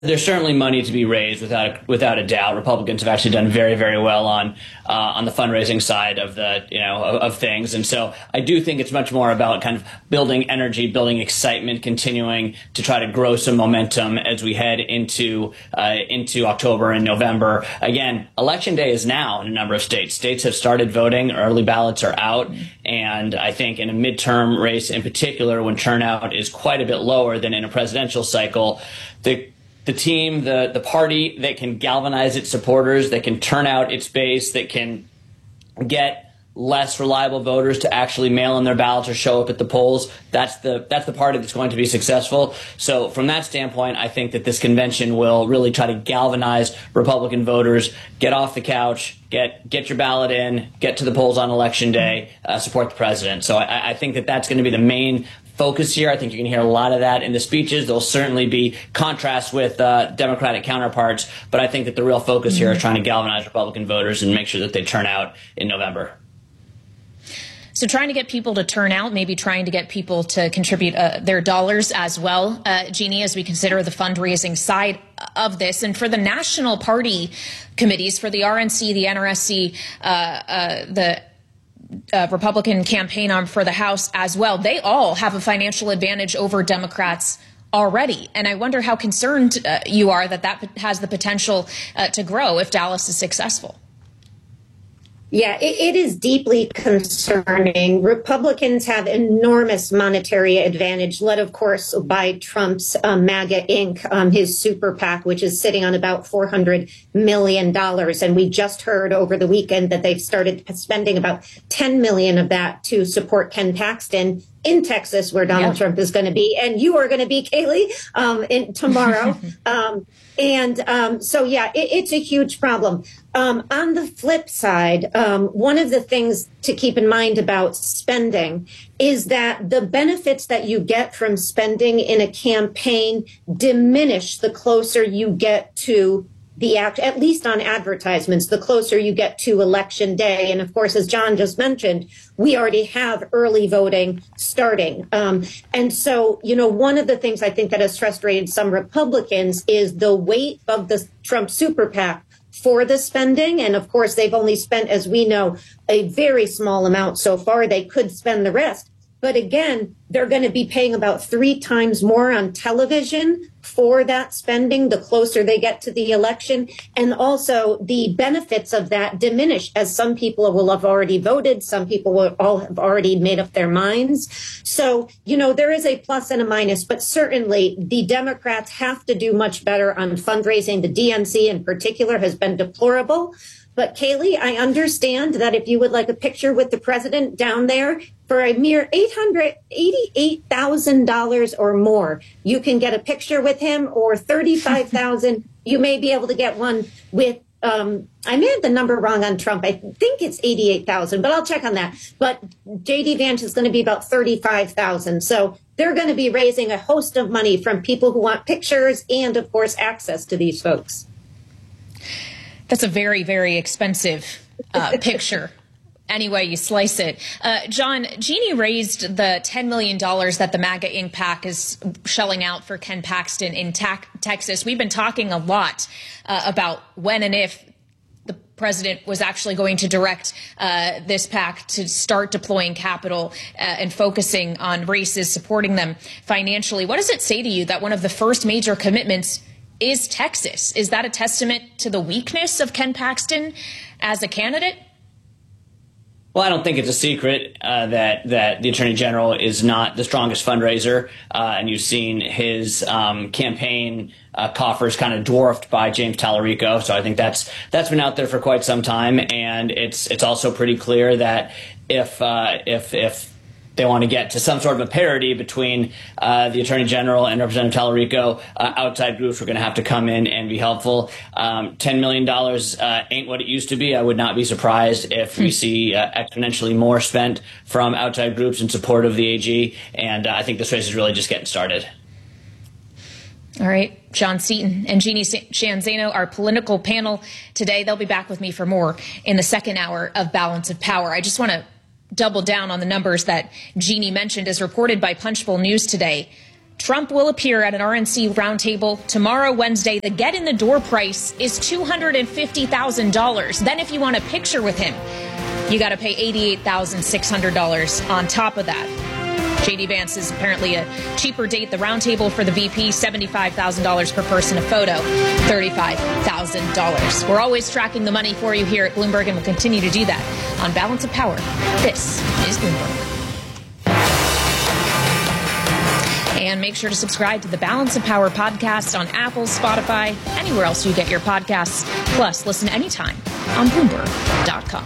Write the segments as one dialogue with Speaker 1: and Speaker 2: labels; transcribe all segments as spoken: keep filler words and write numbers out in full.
Speaker 1: There's certainly money to be raised without a, without a doubt. Republicans have actually done very, very well on uh, on the fundraising side of the you know of, of things, and so I do think it's much more about kind of building energy, building excitement, continuing to try to grow some momentum as we head into uh, into October and November. Again, election day is now in a number of states. States have started voting. Early ballots are out, and I think in a midterm race in particular, when turnout is quite a bit lower than in a presidential cycle, the The team, the, the party that can galvanize its supporters, that can turn out its base, that can get less reliable voters to actually mail in their ballots or show up at the polls, that's the that's the party that's going to be successful. So from that standpoint, I think that this convention will really try to galvanize Republican voters, get off the couch, get get your ballot in, get to the polls on election day, uh, support the president. So I, I think that that's going to be the main focus here. I think you're going to hear a lot of that in the speeches. There'll certainly be contrasts with uh, Democratic counterparts, but I think that the real focus here is trying to galvanize Republican voters and make sure that they turn out in November.
Speaker 2: So trying to get people to turn out, maybe trying to get people to contribute uh, their dollars as well, uh, Jeannie, as we consider the fundraising side of this. And for the national party committees, for the R N C, the N R S C, uh, uh, the Uh, Republican campaign arm for the House as well, they all have a financial advantage over Democrats already. And I wonder how concerned uh, you are that that has the potential uh, to grow if Dallas is successful.
Speaker 3: Yeah, it, it is deeply concerning. Republicans have enormous monetary advantage, led, of course, by Trump's um, MAGA Incorporated, um, his super PAC, which is sitting on about four hundred million dollars. And we just heard over the weekend that they've started spending about ten million dollars of that to support Ken Paxton in Texas, where Donald yeah. Trump is going to be, and you are going to be, Kayleigh, um, in, tomorrow. um, and um, so, yeah, it, it's a huge problem. Um, on the flip side, um, one of the things to keep in mind about spending is that the benefits that you get from spending in a campaign diminish the closer you get to the act, at least on advertisements, the closer you get to election day. And of course, as John just mentioned, we already have early voting starting. Um, and so, you know, one of the things I think that has frustrated some Republicans is the weight of the Trump super PAC for the spending. And of course, they've only spent, as we know, a very small amount so far. They could spend the rest. But again, they're going to be paying about three times more on television for that spending the closer they get to the election. And also the benefits of that diminish, as some people will have already voted. Some people will all have already made up their minds. So, you know, there is a plus and a minus, but certainly the Democrats have to do much better on fundraising. The D N C in particular has been deplorable. But Kayleigh, I understand that if you would like a picture with the president down there for a mere eight hundred eighty-eight thousand dollars or more, you can get a picture with him, or thirty-five thousand dollars. You may be able to get one with, um, I may have the number wrong on Trump. I think it's eighty-eight thousand, but I'll check on that. But J D Vance is going to be about thirty-five thousand. So they're going to be raising a host of money from people who want pictures and, of course, access to these folks.
Speaker 2: That's a very, very expensive uh, picture, any way you slice it. Uh, John, Jeannie raised the ten million dollars that the MAGA Incorporated PAC is shelling out for Ken Paxton in Texas. We've been talking a lot uh, about when and if the president was actually going to direct uh, this PAC to start deploying capital uh, and focusing on races, supporting them financially. What does it say to you that one of the first major commitments is Texas? Is that a testament to the weakness of Ken Paxton as a candidate?
Speaker 1: Well, I don't think it's a secret uh, that that the Attorney General is not the strongest fundraiser, uh, and you've seen his um, campaign uh, coffers kind of dwarfed by James Tallarico. So I think that's that's been out there for quite some time, and it's it's also pretty clear that if uh, if if they want to get to some sort of a parity between uh, the Attorney General and Representative Tallarico, uh, outside groups are going to have to come in and be helpful. Um, ten million dollars uh, ain't what it used to be. I would not be surprised if we see uh, exponentially more spent from outside groups in support of the A G. And uh, I think this race is really just getting started.
Speaker 2: All right. John Seaton and Jeannie Sheehan Zaino, our political panel today. They'll be back with me for more in the second hour of Balance of Power. I just want to double down on the numbers that Jeannie mentioned. As reported by Punchbowl News today, Trump will appear at an R N C roundtable tomorrow, Wednesday. The get-in-the-door price is two hundred fifty thousand dollars. Then if you want a picture with him, you got to pay eighty-eight thousand six hundred dollars on top of that. J D Vance is apparently a cheaper date. The roundtable for the V P, seventy-five thousand dollars per person. A photo, thirty-five thousand dollars. We're always tracking the money for you here at Bloomberg, and we'll continue to do that on Balance of Power. This is Bloomberg. And make sure to subscribe to the Balance of Power podcast on Apple, Spotify, anywhere else you get your podcasts. Plus, listen anytime on Bloomberg dot com.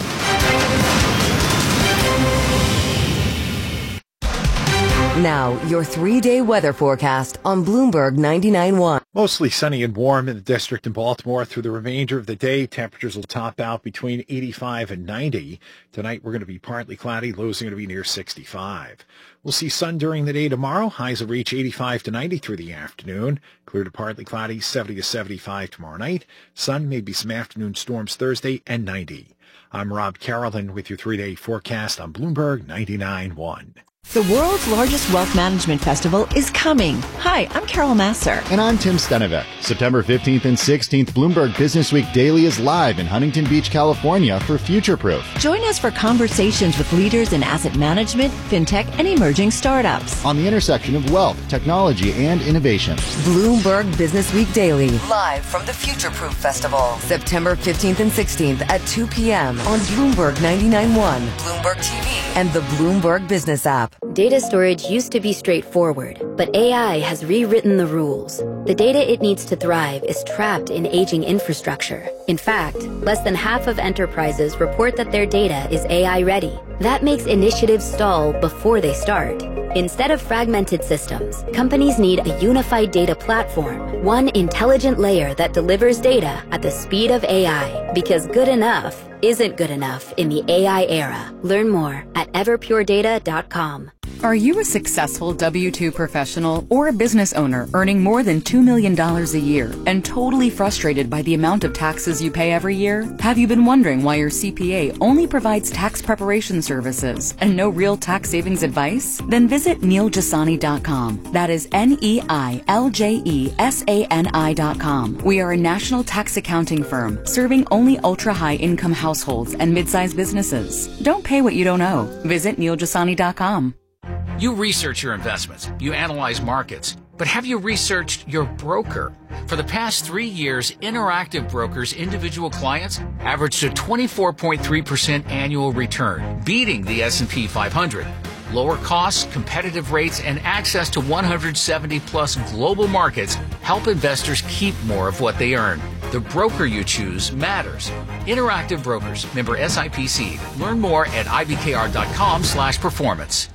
Speaker 4: Now, your three-day weather forecast on Bloomberg ninety-nine point one.
Speaker 5: Mostly sunny and warm in the district in Baltimore through the remainder of the day. Temperatures will top out between eighty-five and ninety. Tonight, we're going to be partly cloudy. Lows are going to be near sixty-five. We'll see sun during the day tomorrow. Highs will reach eighty-five to ninety through the afternoon. Clear to partly cloudy, seventy to seventy-five tomorrow night. Sun, maybe some afternoon storms Thursday, and ninety. I'm Rob Carolyn with your three-day forecast on Bloomberg ninety-nine point one.
Speaker 6: The world's largest wealth management festival is coming. Hi, I'm Carol Masser.
Speaker 7: And I'm Tim Stenevec. September fifteenth and sixteenth, Bloomberg Business Week Daily is live in Huntington Beach, California for FutureProof.
Speaker 6: Join us for conversations with leaders in asset management, fintech, and emerging startups.
Speaker 7: On the intersection of wealth, technology, and innovation.
Speaker 4: Bloomberg Business Week Daily, live from the FutureProof Festival, September fifteenth and sixteenth at two p.m. on Bloomberg ninety-nine point one, Bloomberg T V, and the Bloomberg Business app.
Speaker 8: Data storage used to be straightforward, but A I has rewritten the rules. The data it needs to thrive is trapped in aging infrastructure. In fact, less than half of enterprises report that their data is A I ready. That makes initiatives stall before they start. Instead of fragmented systems, companies need a unified data platform, one intelligent layer that delivers data at the speed of A I, because good enough isn't good enough in the A I era. Learn more at everpure data dot com.
Speaker 9: Are you a successful W two professional or a business owner earning more than two million dollars a year and totally frustrated by the amount of taxes you pay every year? Have you been wondering why your C P A only provides tax preparation services and no real tax savings advice? Then visit Neil Jasani dot com. That is N E I L J E S A N I dot com. We are a national tax accounting firm serving only ultra-high income households and mid-sized businesses. Don't pay what you don't owe. Visit Neil Jasani dot com.
Speaker 10: You research your investments, you analyze markets, but have you researched your broker? For the past three years, Interactive Brokers' individual clients averaged a twenty-four point three percent annual return, beating the S and P five hundred. Lower costs, competitive rates, and access to one hundred seventy plus global markets help investors keep more of what they earn. The broker you choose matters. Interactive Brokers, member S I P C. Learn more at I B K R dot com slash performance.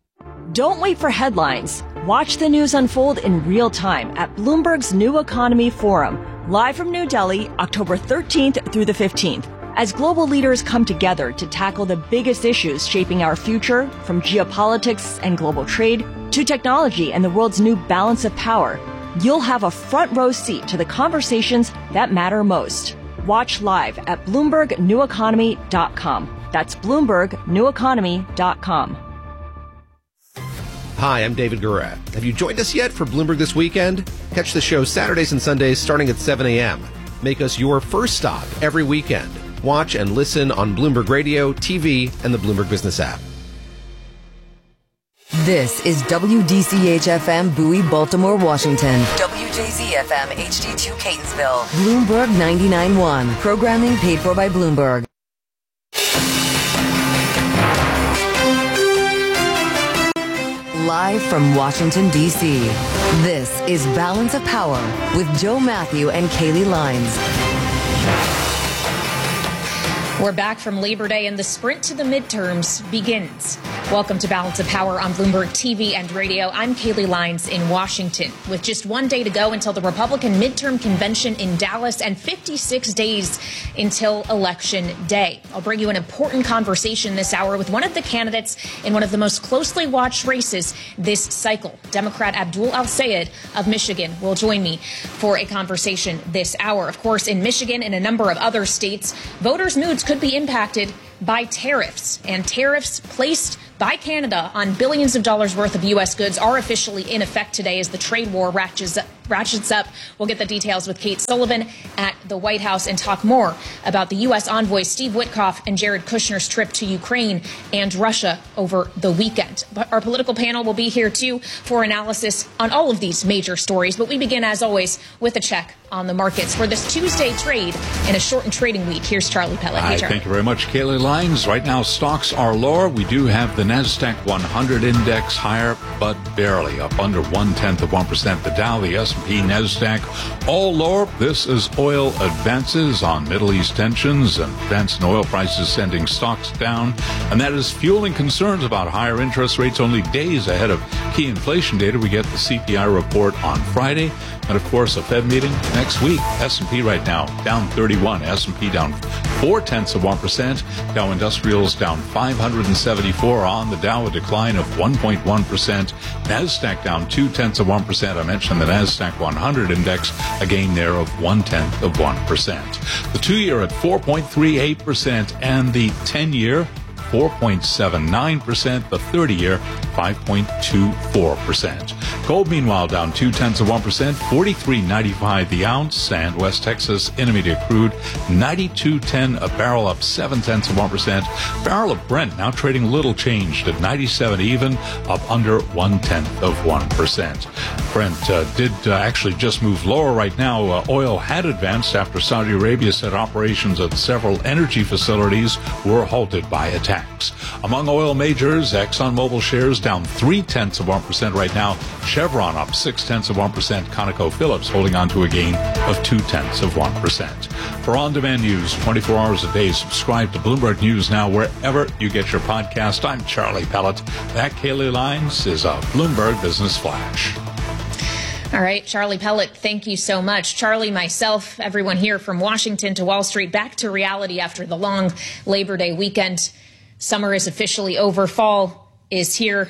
Speaker 11: Don't wait for headlines. Watch the news unfold in real time at Bloomberg's New Economy Forum, live from New Delhi, October thirteenth through the fifteenth. As global leaders come together to tackle the biggest issues shaping our future, from geopolitics and global trade to technology and the world's new balance of power, you'll have a front row seat to the conversations that matter most. Watch live at Bloomberg New Economy dot com. That's Bloomberg New Economy dot com.
Speaker 12: Hi, I'm David Guerra. Have you joined us yet for Bloomberg This Weekend? Catch the show Saturdays and Sundays starting at seven a.m. Make us your first stop every weekend. Watch and listen on Bloomberg Radio, T V, and the Bloomberg Business app.
Speaker 4: This is W D C H F M Bowie, Baltimore, Washington. W J Z F M H D two Catonsville. Bloomberg ninety-nine point one. Programming paid for by Bloomberg. Live from Washington, D C, this is Balance of Power with Joe Matthew and Kaylee Lines.
Speaker 2: We're back from Labor Day and the sprint to the midterms begins. Welcome to Balance of Power on Bloomberg T V and radio. I'm Kaylee Lines in Washington. With just one day to go until the Republican midterm convention in Dallas and fifty-six days until Election Day. I'll bring you an important conversation this hour with one of the candidates in one of the most closely watched races this cycle. Democrat Abdul El-Sayed of Michigan will join me for a conversation this hour. Of course, in Michigan and a number of other states, voters' moods could be impacted by tariffs. And tariffs placed by Canada on billions of dollars worth of U S goods are officially in effect today as the trade war ratchets, ratchets up. We'll get the details with Kate Sullivan at the White House and talk more about the U S envoy Steve Witkoff and Jared Kushner's trip to Ukraine and Russia over the weekend. But our political panel will be here, too, for analysis on all of these major stories. But we begin, as always, with a check on the markets for this Tuesday trade in a shortened trading week. Here's Charlie Pellet. Hey, Charlie.
Speaker 13: Thank you very much, Kaylee Lyons. Right now, stocks are lower. We do have the NASDAQ one hundred index higher, but barely, up under one-tenth of one percent. The Dow, the S and P, NASDAQ, all lower. This is oil advances on Middle East tensions and advance in oil prices sending stocks down. And that is fueling concerns about higher interest rates only days ahead of key inflation data. We get the C P I report on Friday. And, of course, a Fed meeting next week. S and P right now down thirty-one. S and P down four-tenths of one percent. Dow Industrials down five hundred seventy-four on the Dow, a decline of one point one percent. NASDAQ down two-tenths of one percent. I mentioned the NASDAQ one hundred index, a gain there of one-tenth of one percent. The two-year at four point three eight percent and the ten-year four point seven nine percent, the thirty-year five point two four percent. Gold, meanwhile, down two-tenths of one percent, forty-three ninety-five the ounce, and West Texas Intermediate crude ninety-two ten a barrel, up seven-tenths of one percent. Barrel of Brent now trading little changed at ninety-seven even, up under one-tenth of one percent. Brent uh, did uh, actually just move lower right now. Uh, oil had advanced after Saudi Arabia said operations at several energy facilities were halted by attacks. Among oil majors, ExxonMobil shares down three-tenths of one percent right now. Chevron up six-tenths of one percent. ConocoPhillips holding on to a gain of two-tenths of one percent. For on-demand news twenty-four hours a day, subscribe to Bloomberg News Now wherever you get your podcast. I'm Charlie Pellet. That, Kaylee Lyons, is a Bloomberg Business Flash.
Speaker 2: All right, Charlie Pellet, thank you so much. Charlie, myself, everyone here from Washington to Wall Street, back to reality after the long Labor Day weekend. Summer is officially over. Fall is here,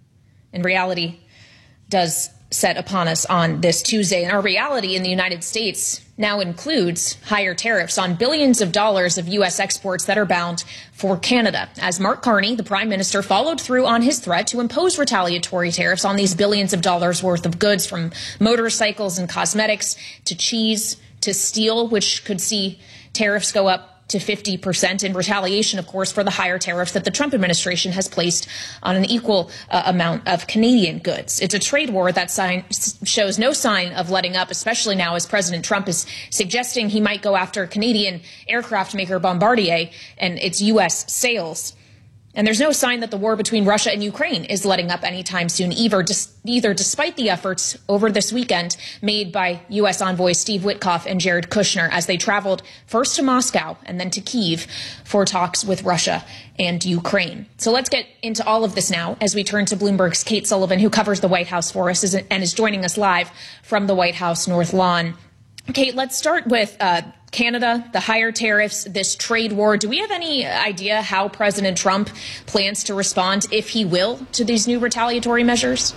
Speaker 2: and reality does set upon us on this Tuesday. And our reality in the United States now includes higher tariffs on billions of dollars of U S exports that are bound for Canada, as Mark Carney, the Prime Minister, followed through on his threat to impose retaliatory tariffs on these billions of dollars worth of goods, from motorcycles and cosmetics to cheese to steel, which could see tariffs go up to fifty percent in retaliation, of course, for the higher tariffs that the Trump administration has placed on an equal uh, amount of Canadian goods. It's a trade war that sign, shows no sign of letting up, especially now as President Trump is suggesting he might go after Canadian aircraft maker Bombardier and its U S sales. And there's no sign that the war between Russia and Ukraine is letting up anytime soon either, either despite the efforts over this weekend made by U S envoys Steve Witkoff and Jared Kushner as they traveled first to Moscow and then to Kyiv for talks with Russia and Ukraine. So let's get into all of this now as we turn to Bloomberg's Kate Sullivan, who covers the White House for us and is joining us live from the White House North Lawn. Kate, let's start with uh, Canada, the higher tariffs, this trade war. Do we have any idea how President Trump plans to respond, if he will, to these new retaliatory measures?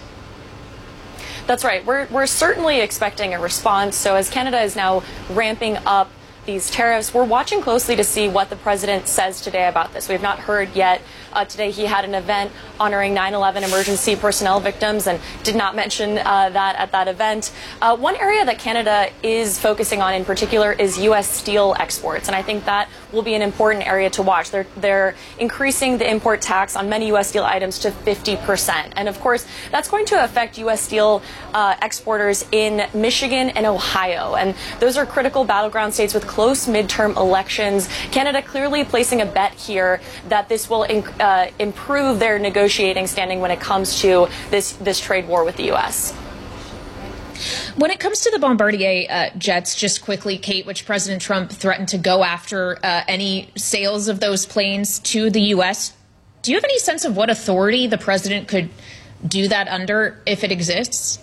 Speaker 14: That's right. We're, we're certainly expecting a response. So as Canada is now ramping up these tariffs, we're watching closely to see what the president says today about this. We have not heard yet. Uh, today he had an event honoring nine eleven emergency personnel victims and did not mention uh, that at that event. Uh, one area that Canada is focusing on in particular is U S steel exports, and I think that will be an important area to watch. They're, they're increasing the import tax on many U S steel items to fifty percent. And of course, that's going to affect U S steel uh, exporters in Michigan and Ohio. And those are critical battleground states with close midterm elections. Canada clearly placing a bet here that this will inc- uh, improve their negotiating standing when it comes to this, this trade war with the U S.
Speaker 2: When it comes to the Bombardier uh, jets, just quickly, Kate, which President Trump threatened to go after uh, any sales of those planes to the U S, do you have any sense of what authority the president could do that under, if it exists?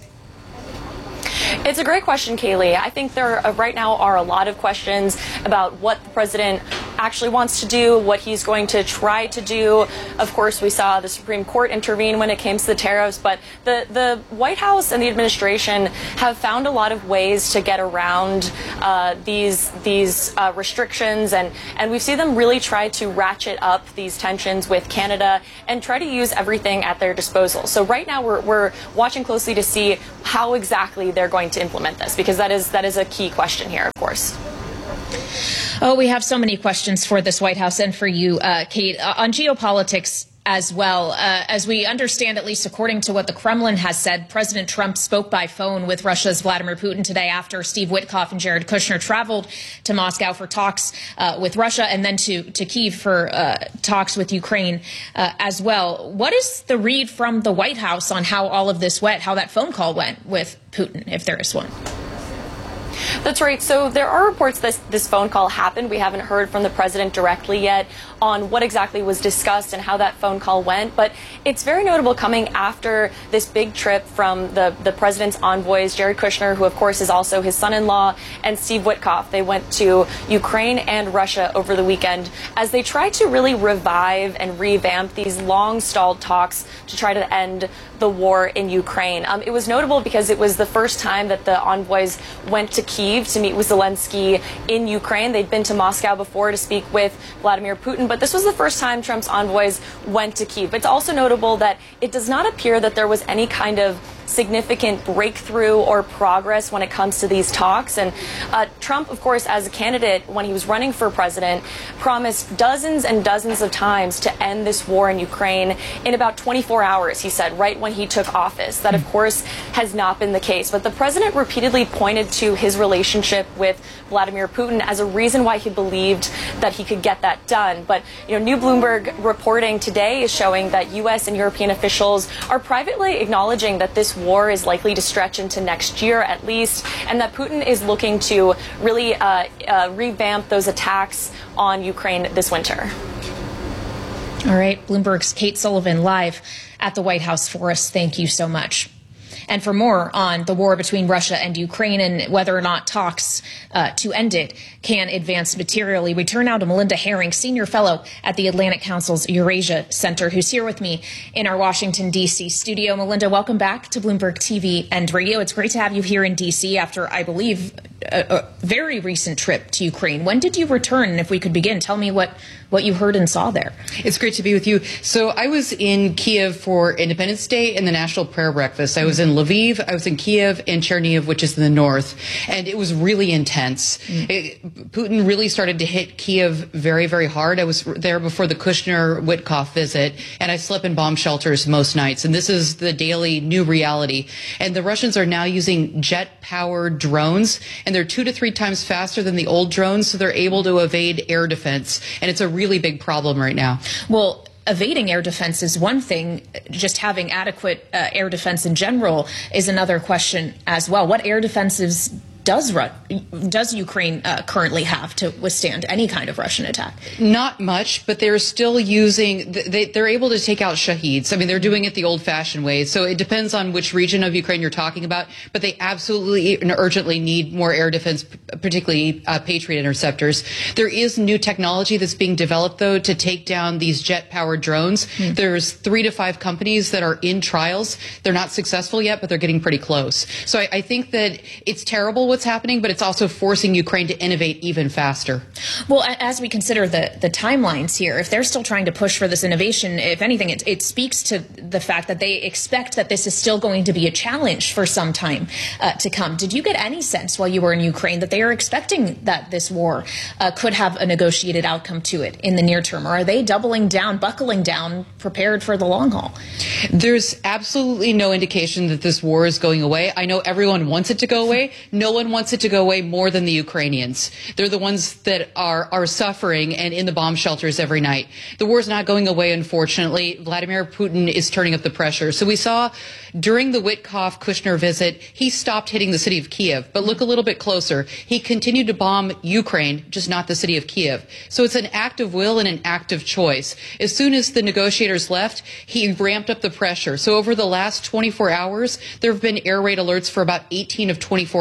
Speaker 14: It's a great question, Kaylee. I think there uh, right now are a lot of questions about what the president actually wants to do, what he's going to try to do. Of course, we saw the Supreme Court intervene when it came to the tariffs, but the, the White House and the administration have found a lot of ways to get around uh, these these uh, restrictions, and, and we see them really try to ratchet up these tensions with Canada and try to use everything at their disposal. So right now we're, we're watching closely to see how exactly they're going to implement this, because that is that is a key question here, of course.
Speaker 2: Oh, we have so many questions for this White House and for you, uh, Kate, uh, on geopolitics as well. Uh, as we understand, at least according to what the Kremlin has said, President Trump spoke by phone with Russia's Vladimir Putin today after Steve Witkoff and Jared Kushner traveled to Moscow for talks uh, with Russia and then to, to Kyiv for uh, talks with Ukraine uh, as well. What is the read from the White House on how all of this went, how that phone call went with Putin, if there is one?
Speaker 14: That's right. So there are reports that this phone call happened. We haven't heard from the president directly yet on what exactly was discussed and how that phone call went. But it's very notable coming after this big trip from the, the president's envoys, Jared Kushner, who, of course, is also his son-in-law, and Steve Witkoff. They went to Ukraine and Russia over the weekend as they tried to really revive and revamp these long-stalled talks to try to end the war in Ukraine. Um, it was notable because it was the first time that the envoys went to Kyiv to meet with Zelensky in Ukraine. They'd been to Moscow before to speak with Vladimir Putin, but this was the first time Trump's envoys went to Kyiv. It's also notable that it does not appear that there was any kind of significant breakthrough or progress when it comes to these talks. And uh, Trump, of course, as a candidate, when he was running for president, promised dozens and dozens of times to end this war in Ukraine in about twenty-four hours, he said, right when he took office. That, of course, has not been the case. But the president repeatedly pointed to his relationship with Vladimir Putin as a reason why he believed that he could get that done. But, you know, new Bloomberg reporting today is showing that U S and European officials are privately acknowledging that this war is likely to stretch into next year at least, and that Putin is looking to really uh, uh, revamp those attacks on Ukraine this winter.
Speaker 2: All right, Bloomberg's Kate Sullivan live at the White House for us. Thank you so much. And for more on the war between Russia and Ukraine and whether or not talks uh, to end it can advance materially, we turn now to Melinda Herring, Senior Fellow at the Atlantic Council's Eurasia Center, who's here with me in our Washington, D C studio. Melinda, welcome back to Bloomberg T V and Radio. It's great to have you here in D C after, I believe, a, a very recent trip to Ukraine. When did you return? And if we could begin, tell me what, what you heard and saw there.
Speaker 15: It's great to be with you. So I was in Kiev for Independence Day and the National Prayer Breakfast. I was in Lviv, I was in Kiev and Chernihiv, which is in the north, and it was really intense. Mm. It, Putin really started to hit Kiev very, very hard. I was there before the Kushner-Witkoff visit, and I slept in bomb shelters most nights, and this is the daily new reality. And the Russians are now using jet-powered drones, and they're two to three times faster than the old drones, so they're able to evade air defense, and it's a really big problem right now.
Speaker 2: Well, evading air defense is one thing. Just having adequate uh, air defense in general is another question as well. What air defenses does Ru- does Ukraine uh, currently have to withstand any kind of Russian attack?
Speaker 15: Not much, but they're still using, they, they're able to take out Shaheeds. I mean, they're doing it the old-fashioned way. So it depends on which region of Ukraine you're talking about, but they absolutely and urgently need more air defense, particularly uh, Patriot interceptors. There is new technology that's being developed, though, to take down these jet-powered drones. Hmm. There's three to five companies that are in trials. They're not successful yet, but they're getting pretty close. So I, I think that it's terrible what's happening, but it's also forcing Ukraine to innovate even faster.
Speaker 2: Well, as we consider the, the timelines here, if they're still trying to push for this innovation, if anything, it, it speaks to the fact that they expect that this is still going to be a challenge for some time uh, to come. Did you get any sense while you were in Ukraine that they are expecting that this war uh, could have a negotiated outcome to it in the near term? Or are they doubling down, buckling down, prepared for the long haul?
Speaker 15: There's absolutely no indication that this war is going away. I know everyone wants it to go away. No one wants it to go away more than the Ukrainians. They're the ones that are, are suffering and in the bomb shelters every night. The war is not going away, unfortunately. Vladimir Putin is turning up the pressure. So we saw during the Witkoff-Kushner visit, he stopped hitting the city of Kiev. But look a little bit closer. He continued to bomb Ukraine, just not the city of Kiev. So it's an act of will and an act of choice. As soon as the negotiators left, he ramped up the pressure. So over the last twenty-four hours, there have been air raid alerts for about eighteen of twenty-four hours.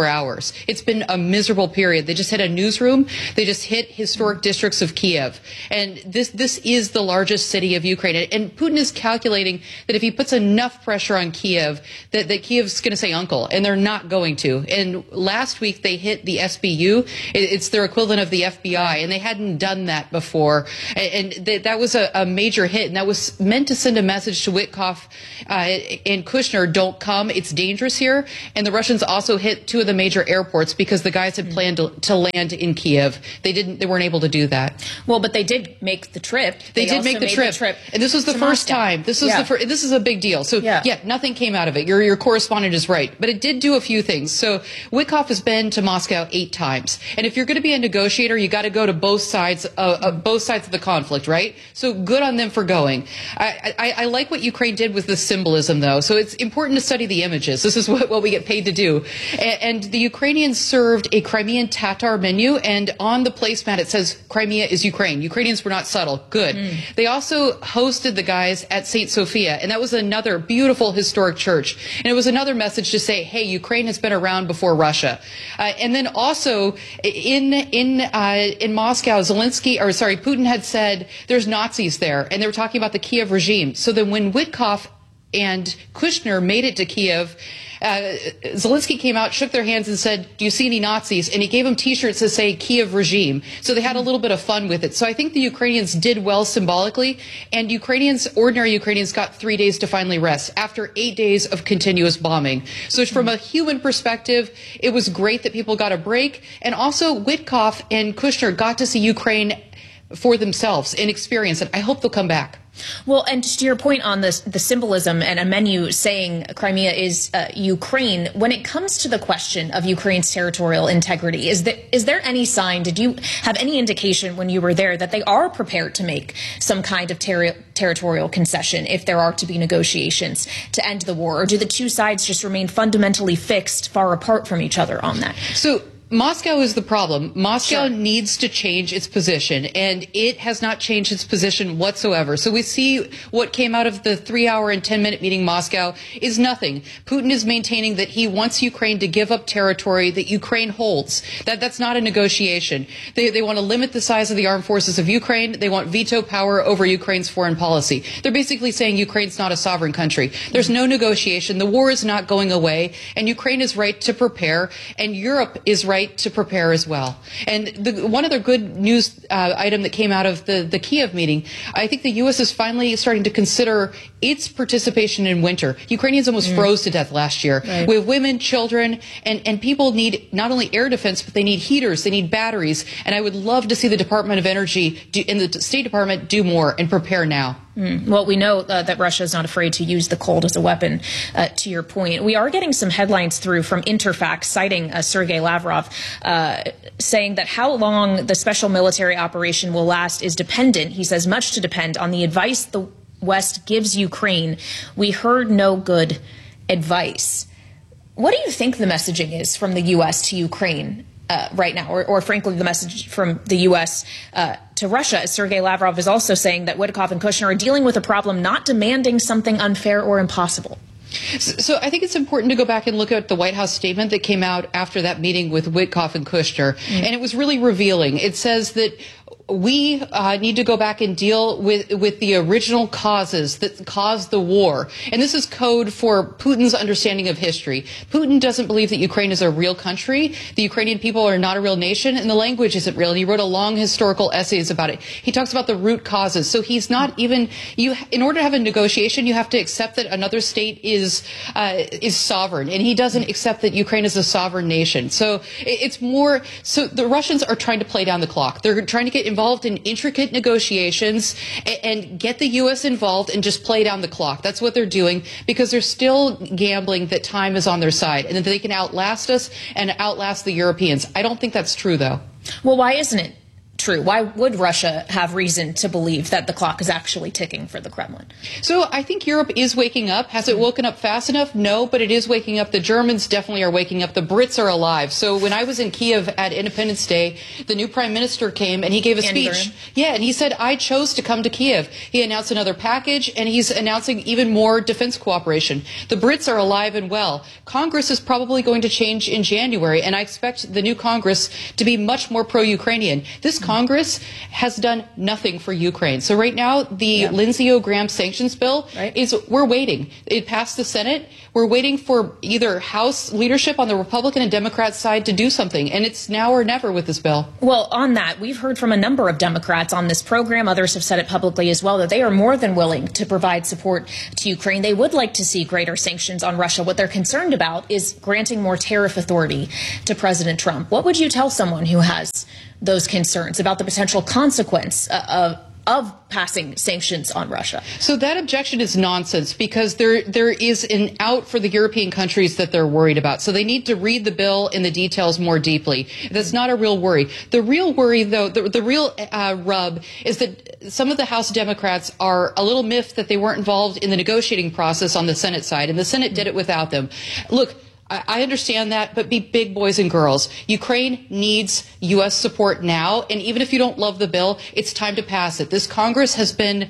Speaker 15: airports. It's been a miserable period. They just hit a newsroom. They just hit historic districts of Kiev. And this this is the largest city of Ukraine. And Putin is calculating that if he puts enough pressure on Kiev, that, that Kiev's going to say uncle, and they're not going to. And last week they hit the S B U. It's their equivalent of the F B I, and they hadn't done that before. And, and th- that was a, a major hit, and that was meant to send a message to Witkoff uh, and Kushner, don't come, it's dangerous here. And the Russians also hit two of the major airports because the guys had planned to, to land in Kiev. They didn't, they weren't able to do that.
Speaker 2: Well, but they did make the trip.
Speaker 15: They,
Speaker 2: they
Speaker 15: did make the trip. the trip. And this was the first
Speaker 2: Moscow.
Speaker 15: time. This was
Speaker 2: yeah.
Speaker 15: the first, this is a big deal. So yeah. yeah, nothing came out of it. Your, your correspondent is right. But it did do a few things. So Witkoff has been to Moscow eight times. And if you're going to be a negotiator, you got to go to both sides, uh, uh, both sides of the conflict, right? So good on them for going. I, I, I like what Ukraine did with the symbolism, though. So it's important to study the images. This is what, what we get paid to do. And, and the Ukrainians served a Crimean Tatar menu, and on the placemat it says Crimea is Ukraine. Ukrainians were not subtle. Good. Mm. They also hosted the guys at Saint Sophia, and that was another beautiful historic church. And it was another message to say, hey, Ukraine has been around before Russia. Uh, and then also in in uh, in Moscow, Zelensky, or sorry, Putin had said there's Nazis there, and they were talking about the Kiev regime. So then when Witkoff and Kushner made it to Kiev, uh, Zelensky came out, shook their hands, and said, do you see any Nazis? And he gave them T-shirts that say Kiev regime. So they had a little bit of fun with it. So I think the Ukrainians did well symbolically, and Ukrainians, ordinary Ukrainians, got three days to finally rest after eight days of continuous bombing. So from a human perspective, it was great that people got a break. And also Witkoff and Kushner got to see Ukraine for themselves and experience it. I hope they'll come back.
Speaker 2: Well, and to your point on this, the symbolism and a menu saying Crimea is uh, Ukraine, when it comes to the question of Ukraine's territorial integrity, is there, is there any sign, did you have any indication when you were there that they are prepared to make some kind of ter- territorial concession if there are to be negotiations to end the war? Or do the two sides just remain fundamentally fixed, far apart from each other on that?
Speaker 15: So Moscow is the problem. Moscow
Speaker 2: Sure.
Speaker 15: needs to change its position, and it has not changed its position whatsoever. So we see what came out of the three-hour and ten-minute meeting in Moscow is nothing. Putin is maintaining that he wants Ukraine to give up territory that Ukraine holds. That that's not a negotiation. They they want to limit the size of the armed forces of Ukraine. They want veto power over Ukraine's foreign policy. They're basically saying Ukraine's not a sovereign country. There's no negotiation. The war is not going away, and Ukraine is right to prepare, and Europe is right to prepare as well. And the, one other good news uh, item that came out of the, the Kiev meeting, I think the U S is finally starting to consider its participation in winter. Ukrainians almost mm. froze to death last year.
Speaker 2: Right.
Speaker 15: With women, children, and, and people need not only air defense, but they need heaters, they need batteries. And I would love to see the Department of Energy do, and the State Department do more and prepare now.
Speaker 2: Mm. Well, we know uh, that Russia is not afraid to use the cold as a weapon, uh, to your point. We are getting some headlines through from Interfax citing uh, Sergei Lavrov, uh, saying that how long the special military operation will last is dependent, he says, much to depend on the advice the West gives Ukraine. We heard no good advice. What do you think the messaging is from the U S to Ukraine Uh, right now, or, or frankly, the message from the U S uh, to Russia? Sergei Lavrov is also saying that Witkoff and Kushner are dealing with a problem, not demanding something unfair or impossible.
Speaker 15: So, so I think it's important to go back and look at the White House statement that came out after that meeting with Witkoff and Kushner, mm. and it was really revealing. It says that we uh, need to go back and deal with with the original causes that caused the war. And this is code for Putin's understanding of history. Putin doesn't believe that Ukraine is a real country. The Ukrainian people are not a real nation, and the language isn't real. And he wrote a long historical essays about it. He talks about the root causes. So he's not even, you. in order to have a negotiation, you have to accept that another state is uh, is sovereign. And he doesn't accept that Ukraine is a sovereign nation. So it's more, so the Russians are trying to play down the clock. They're trying to get involved involved in intricate negotiations and, and get the U S involved and just play down the clock. That's what they're doing, because they're still gambling that time is on their side and that they can outlast us and outlast the Europeans. I don't think that's true, though.
Speaker 2: Well, why isn't it true? Why would Russia have reason to believe that the clock is actually ticking for the Kremlin?
Speaker 15: So I think Europe is waking up. Has it woken up fast enough? No, but it is waking up. The Germans definitely are waking up. The Brits are alive. So when I was in Kiev at Independence Day, the new prime minister came and he gave a
Speaker 2: Andy
Speaker 15: speech.
Speaker 2: Burnham.
Speaker 15: Yeah, and he said, I chose to come to Kiev. He announced another package, and he's announcing even more defense cooperation. The Brits are alive and well. Congress is probably going to change in January, and I expect the new Congress to be much more pro-Ukrainian. This Congress has done nothing for Ukraine. So right now, the yeah. Lindsey Graham sanctions bill right. is, we're waiting. It passed the Senate. We're waiting for either House leadership on the Republican and Democrat side to do something, and it's now or never with this bill.
Speaker 2: Well, on that, we've heard from a number of Democrats on this program. Others have said it publicly as well, that they are more than willing to provide support to Ukraine. They would like to see greater sanctions on Russia. What they're concerned about is granting more tariff authority to President Trump. What would you tell someone who has those concerns about the potential consequence of of passing sanctions on Russia?
Speaker 15: So that objection is nonsense, because there there is an out for the European countries that they're worried about. So they need to read the bill and the details more deeply. That's not a real worry. The real worry, though, the, the real uh, rub is that some of the House Democrats are a little miffed that they weren't involved in the negotiating process on the Senate side, and the Senate did it without them. Look, I understand that, but be big boys and girls. Ukraine needs U S support now, and even if you don't love the bill, it's time to pass it. This Congress has been,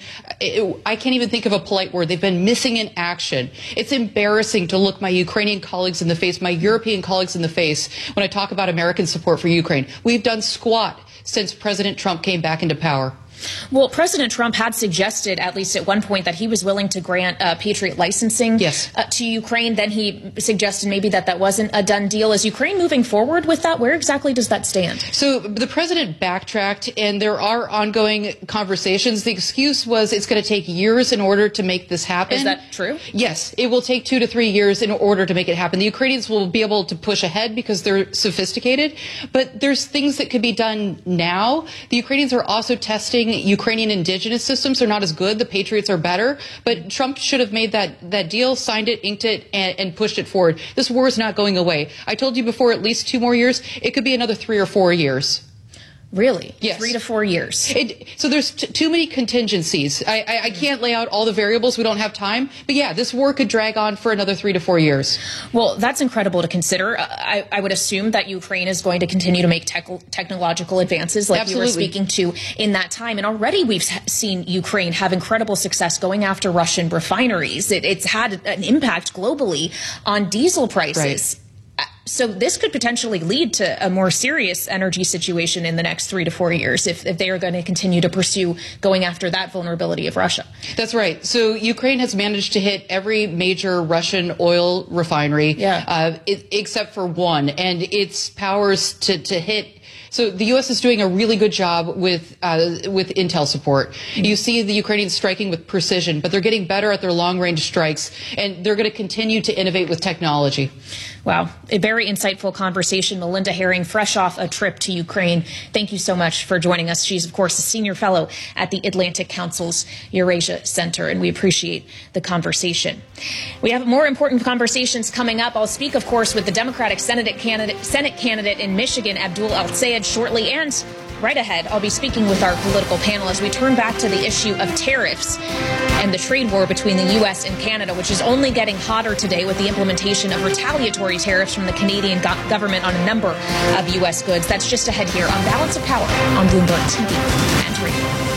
Speaker 15: I can't even think of a polite word, they've been missing in action. It's embarrassing to look my Ukrainian colleagues in the face, my European colleagues in the face, when I talk about American support for Ukraine. We've done squat since President Trump came back into power.
Speaker 2: Well, President Trump had suggested, at least at one point, that he was willing to grant uh, Patriot licensing
Speaker 15: yes.
Speaker 2: uh, to Ukraine. Then he suggested maybe that that wasn't a done deal. Is Ukraine moving forward with that? Where exactly does that stand?
Speaker 15: So the president backtracked, and there are ongoing conversations. The excuse was it's going to take years in order to make this happen.
Speaker 2: Is that true?
Speaker 15: Yes, it will take two to three years in order to make it happen. The Ukrainians will be able to push ahead because they're sophisticated, but there's things that could be done now. The Ukrainians are also testing Ukrainian indigenous systems. They're not as good. The Patriots are better. But Trump should have made that, that deal, signed it, inked it, and, and pushed it forward. This war is not going away. I told you before, at least two more years. It could be another three or four years.
Speaker 2: Really?
Speaker 15: Yes.
Speaker 2: Three to four years.
Speaker 15: It, so there's t- too many contingencies. I, I, I can't lay out all the variables. We don't have time. But yeah, this war could drag on for another three to four years.
Speaker 2: Well, that's incredible to consider. I, I would assume that Ukraine is going to continue to make tech, technological advances like
Speaker 15: Absolutely.
Speaker 2: you were speaking to in that time. And already we've seen Ukraine have incredible success going after Russian refineries. It, it's had an impact globally on diesel prices.
Speaker 15: Right.
Speaker 2: So this could potentially lead to a more serious energy situation in the next three to four years if, if they are going to continue to pursue going after that vulnerability of Russia.
Speaker 15: That's right. So Ukraine has managed to hit every major Russian oil refinery,
Speaker 2: yeah.
Speaker 15: uh, it, except for one, and its powers to, to hit. So the U S is doing a really good job with uh, with intel support. You see the Ukrainians striking with precision, but they're getting better at their long-range strikes, and they're going to continue to innovate with technology.
Speaker 2: Wow. A very insightful conversation. Melinda Herring, fresh off a trip to Ukraine. Thank you so much for joining us. She's, of course, a senior fellow at the Atlantic Council's Eurasia Center, and we appreciate the conversation. We have more important conversations coming up. I'll speak, of course, with the Democratic Senate candidate, Senate candidate in Michigan, Abdul El-Sayed, shortly, and right ahead, I'll be speaking with our political panel as we turn back to the issue of tariffs and the trade war between the U S and Canada, which is only getting hotter today with the implementation of retaliatory tariffs from the Canadian go- government on a number of U S goods. That's just ahead here on Balance of Power on Bloomberg T V and radio.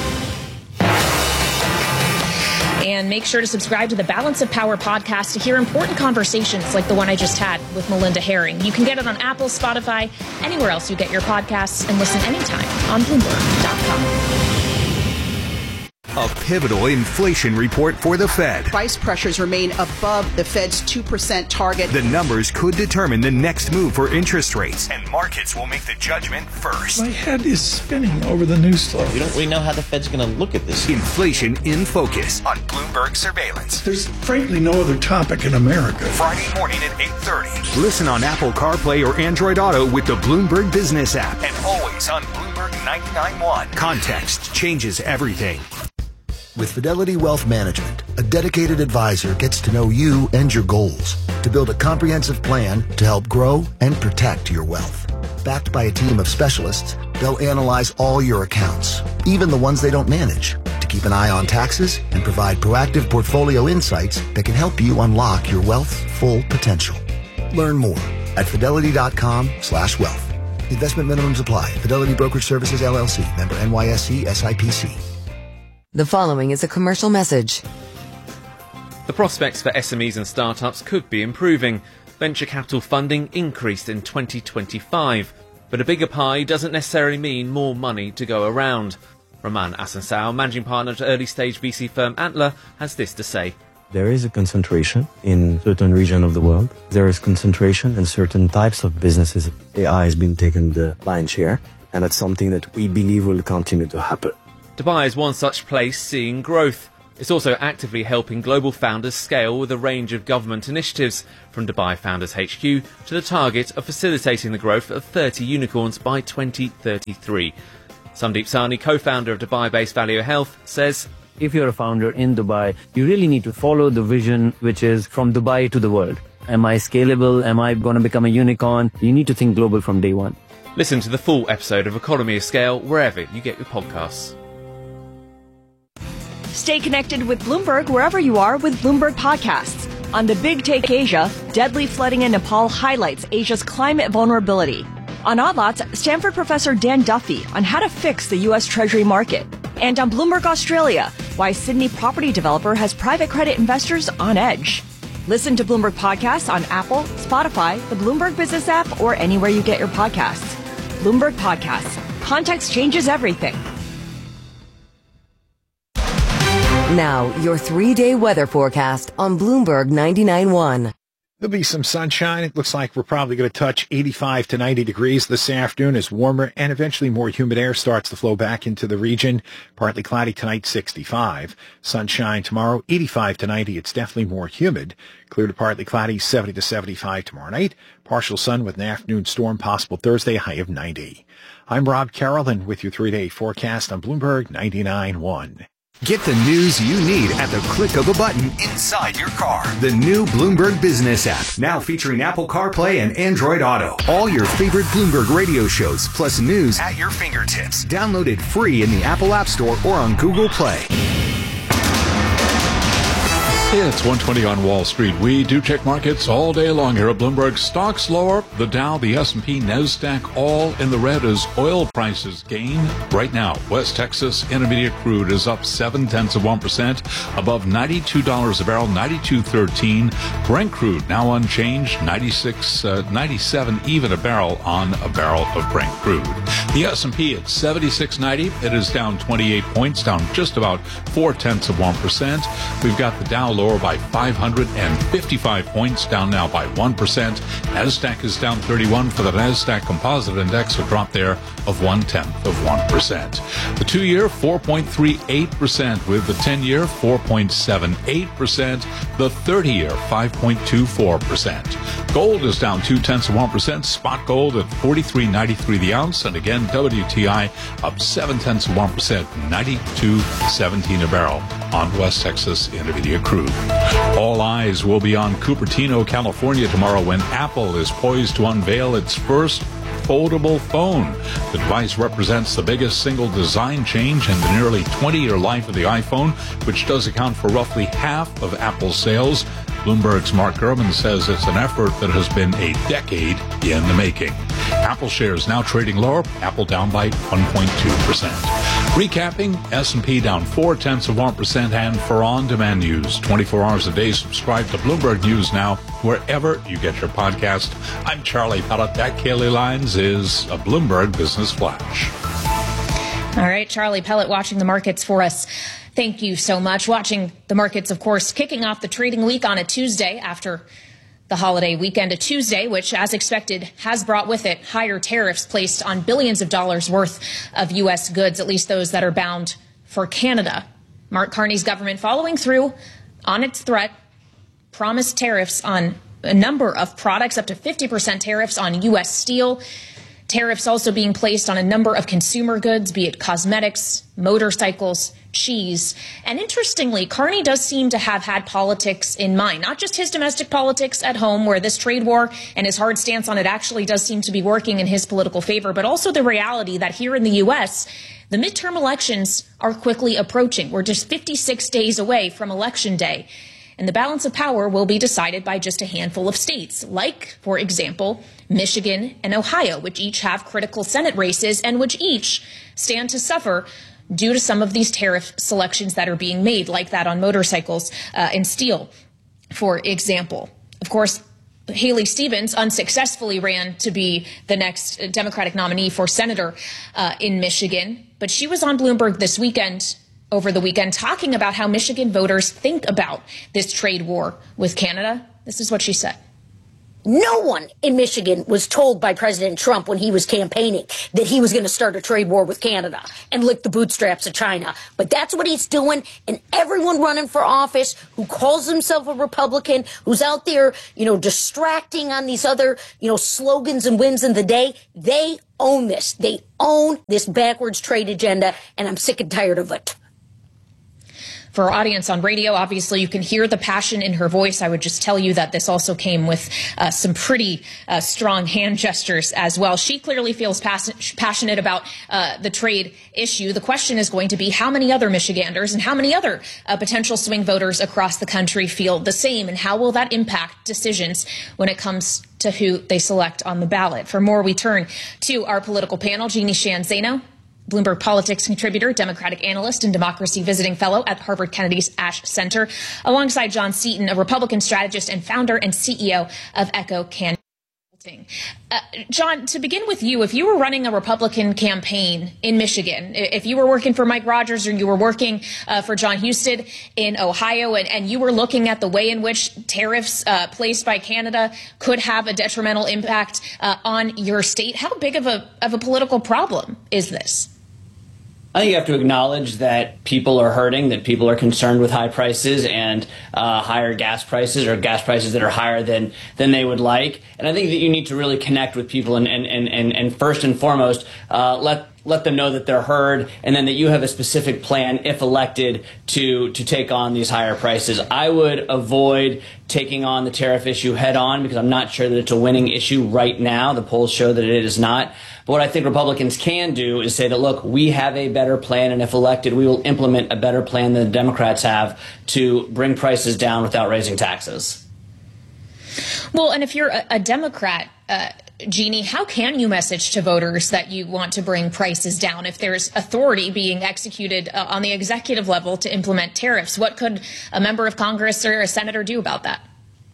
Speaker 2: And make sure to subscribe to the Balance of Power podcast to hear important conversations like the one I just had with Melinda Herring. You can get it on Apple, Spotify, anywhere else you get your podcasts, and listen anytime on Bloomberg dot com.
Speaker 16: A pivotal inflation report for the Fed.
Speaker 17: Price pressures remain above the Fed's two percent target.
Speaker 16: The numbers could determine the next move for interest rates, and markets will make the judgment first.
Speaker 18: My head is spinning over the news flow.
Speaker 19: We don't really know how the Fed's going to look at this.
Speaker 16: Inflation in Focus on Bloomberg Surveillance.
Speaker 18: There's frankly no other topic in America.
Speaker 16: Friday morning at eight thirty. Listen on Apple CarPlay or Android Auto with the Bloomberg Business app, and always on Bloomberg ninety-nine point one. Context changes everything.
Speaker 20: With Fidelity Wealth Management, a dedicated advisor gets to know you and your goals to build a comprehensive plan to help grow and protect your wealth. Backed by a team of specialists, they'll analyze all your accounts, even the ones they don't manage, to keep an eye on taxes and provide proactive portfolio insights that can help you unlock your wealth's full potential. Learn more at fidelity.com slash wealth. Investment minimums apply. Fidelity Brokerage Services, L L C. Member N Y S E, S I P C.
Speaker 4: The following is a commercial message.
Speaker 21: The prospects for S M Es and startups could be improving. Venture capital funding increased in twenty twenty-five, but a bigger pie doesn't necessarily mean more money to go around. Roman Asansao, managing partner to early-stage V C firm Antler, has this to say.
Speaker 22: There is a concentration in certain regions of the world. There is concentration in certain types of businesses. A I has been taking the lion's share, and that's something that we believe will continue to happen.
Speaker 21: Dubai is one such place seeing growth. It's also actively helping global founders scale with a range of government initiatives, from Dubai Founders H Q to the target of facilitating the growth of thirty unicorns by twenty thirty-three. Sandeep Sahni, co-founder of Dubai-based Value Health, says,
Speaker 23: if you're a founder in Dubai, you really need to follow the vision, which is from Dubai to the world. Am I scalable? Am I going to become a unicorn? You need to think global from day one.
Speaker 21: Listen to the full episode of Economy of Scale wherever you get your podcasts.
Speaker 11: Stay connected with Bloomberg wherever you are with Bloomberg Podcasts. On The Big Take Asia, deadly flooding in Nepal highlights Asia's climate vulnerability. On Odd Lots, Stanford professor Dan Duffy on how to fix the U S Treasury market. And on Bloomberg Australia, why Sydney property developer has private credit investors on edge. Listen to Bloomberg Podcasts on Apple, Spotify, the Bloomberg Business app, or anywhere you get your podcasts. Bloomberg Podcasts. Context changes everything.
Speaker 4: Now, your three-day weather forecast on Bloomberg ninety-nine point one.
Speaker 5: There'll be some sunshine. It looks like we're probably going to touch eighty-five to ninety degrees this afternoon as warmer and eventually more humid air starts to flow back into the region. Partly cloudy tonight, sixty-five. Sunshine tomorrow, eighty-five to ninety. It's definitely more humid. Clear to partly cloudy, seventy to seventy-five tomorrow night. Partial sun with an afternoon storm possible Thursday, high of ninety. I'm Rob Carroll with your three-day forecast on Bloomberg ninety-nine point one.
Speaker 16: Get the news you need at the click of a button inside your car. The new Bloomberg Business app, now featuring Apple CarPlay and Android Auto. All your favorite Bloomberg radio shows, plus news at your fingertips. Download it free in the Apple App Store or on Google Play.
Speaker 13: It's one twenty on Wall Street. We do check markets all day long here at Bloomberg. Stocks lower, the Dow, the S and P, NASDAQ, all in the red as oil prices gain. Right now, West Texas Intermediate crude is up seven tenths of one percent, above ninety-two dollars a barrel, ninety-two thirteen. Brent crude now unchanged, ninety-six, uh, ninety-seven even a barrel on a barrel of Brent crude. The S and P at seventy-six ninety. It is down twenty-eight points, down just about four tenths of one percent. We've got the Dow lower by five hundred fifty-five points, down now by one percent. NASDAQ is down thirty-one for the NASDAQ Composite Index, a drop there of one-tenth of one percent. The two-year, four point three eight percent, with the ten-year, four point seven eight percent. The thirty-year, five point two four percent. Gold is down two-tenths of one percent. Spot gold at forty-three ninety-three the ounce. And again, W T I up seven-tenths of one percent, ninety-two seventeen a barrel on West Texas Intermediate crude. All eyes will be on Cupertino, California tomorrow when Apple is poised to unveil its first foldable phone. The device represents the biggest single design change in the nearly twenty-year life of the iPhone, which does account for roughly half of Apple's sales. Bloomberg's Mark Gurman says it's an effort that has been a decade in the making. Apple shares now trading lower, Apple down by one point two percent. Recapping, S and P down four tenths of one percent, and for on-demand news, twenty-four hours a day, subscribe to Bloomberg News Now, wherever you get your podcast. I'm Charlie Pellet. That Kaylee Lines is a Bloomberg Business Flash.
Speaker 2: All right, Charlie Pellet watching the markets for us. Thank you so much. Watching the markets, of course, kicking off the trading week on a Tuesday after the holiday weekend, a Tuesday, which, as expected, has brought with it higher tariffs placed on billions of dollars worth of U S goods, at least those that are bound for Canada. Mark Carney's government following through on its threat, promised tariffs on a number of products, up to fifty percent tariffs on U S steel. Tariffs also being placed on a number of consumer goods, be it cosmetics, motorcycles, cheese. And interestingly, Carney does seem to have had politics in mind, not just his domestic politics at home, where this trade war and his hard stance on it actually does seem to be working in his political favor, but also the reality that here in the U S, the midterm elections are quickly approaching. We're just fifty-six days away from Election Day, and the balance of power will be decided by just a handful of states, like, for example, Michigan and Ohio, which each have critical Senate races and which each stand to suffer due to some of these tariff selections that are being made, like that on motorcycles uh, and steel, for example. Of course, Haley Stevens unsuccessfully ran to be the next Democratic nominee for senator uh, in Michigan, but she was on Bloomberg this weekend, over the weekend, talking about how Michigan voters think about this trade war with Canada. This is what she said.
Speaker 1: No one in Michigan was told by President Trump when he was campaigning that he was going to start a trade war with Canada and lick the bootstraps of China. But that's what he's doing. And everyone running for office who calls himself a Republican, who's out there, you know, distracting on these other, you know, slogans and wins in the day, they own this. They own this backwards trade agenda. And I'm sick and tired of it.
Speaker 2: For our audience on radio, obviously you can hear the passion in her voice. I would just tell you that this also came with uh, some pretty uh, strong hand gestures as well. She clearly feels pass- passionate about uh, the trade issue. The question is going to be how many other Michiganders and how many other uh, potential swing voters across the country feel the same, and how will that impact decisions when it comes to who they select on the ballot. For more, we turn to our political panel. Jeannie Sheehan Zaino, Bloomberg Politics contributor, Democratic analyst, and democracy visiting fellow at Harvard Kennedy's Ash Center, alongside John Seaton, a Republican strategist and founder and C E O of Echo Consulting. Uh, John, to begin with you, if you were running a Republican campaign in Michigan, if you were working for Mike Rogers or you were working uh, for John Husted in Ohio, and, and you were looking at the way in which tariffs uh, placed by Canada could have a detrimental impact uh, on your state, how big of a of a political problem is this?
Speaker 3: I think you have to acknowledge that people are hurting, that people are concerned with high prices and uh, higher gas prices, or gas prices that are higher than than they would like. And I think that you need to really connect with people and and and, and first and foremost uh, let let them know that they're heard, and then that you have a specific plan, if elected, to to take on these higher prices. I would avoid taking on the tariff issue head on, because I'm not sure that it's a winning issue right now. The polls show that it is not. But what I think Republicans can do is say that, look, we have a better plan, and if elected, we will implement a better plan than the Democrats have to bring prices down without raising taxes.
Speaker 2: Well, and if you're a, a Democrat, uh, Jeannie, how can you message to voters that you want to bring prices down if there's authority being executed uh, on the executive level to implement tariffs? What could a member of Congress or a senator do about that?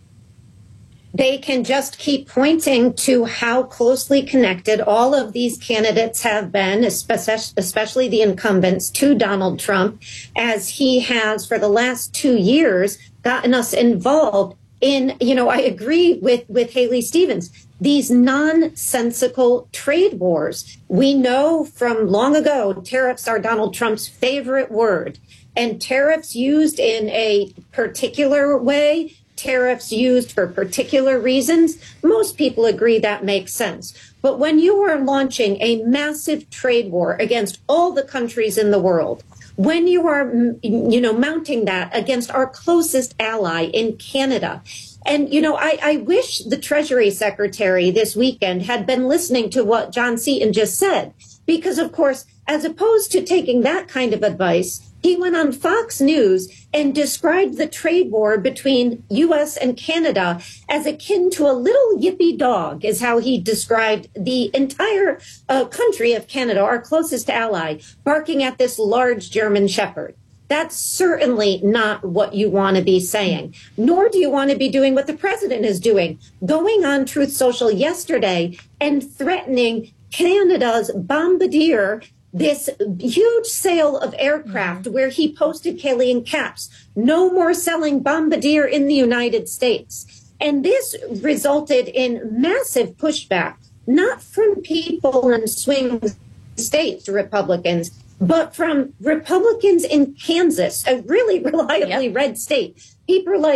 Speaker 6: They can just keep pointing to how closely connected all of these candidates have been, especially the incumbents, to Donald Trump, as he has for the last two years gotten us involved in, you know, I agree with, with Haley Stevens, these nonsensical trade wars. We know from long ago, tariffs are Donald Trump's favorite word, and tariffs used in a particular way, tariffs used for particular reasons, most people agree that makes sense. But when you are launching a massive trade war against all the countries in the world, when you are, you know, mounting that against our closest ally in Canada, and, you know, I, I wish the Treasury Secretary this weekend had been listening to what John Seaton just said, because, of course, as opposed to taking that kind of advice, he went on Fox News and described the trade war between U S and Canada as akin to a little yippy dog, is how he described the entire uh, country of Canada, our closest ally, barking at this large German shepherd. That's certainly not what you want to be saying, nor do you want to be doing what the president is doing, going on Truth Social yesterday and threatening Canada's Bombardier, this huge sale of aircraft, mm-hmm. where he posted, Kelly, in caps, no more selling Bombardier in the United States. And this resulted in massive pushback, not from people in swing states, Republicans, but from Republicans in Kansas, a really reliably yep. red state. People are like,